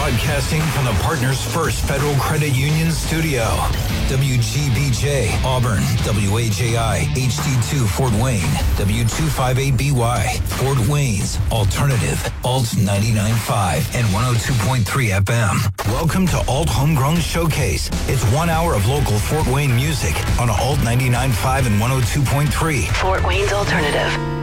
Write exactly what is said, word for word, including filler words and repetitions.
Broadcasting from the Partners First Federal Credit Union studio. W G B J, Auburn. W A J I, H D two, Fort Wayne. W two fifty-eight B Y, Fort Wayne's Alternative. Alt ninety-nine point five and one oh two point three F M. Welcome to Alt Homegrown Showcase. It's one hour of local Fort Wayne music on Alt ninety-nine point five and one oh two point three. Fort Wayne's Alternative.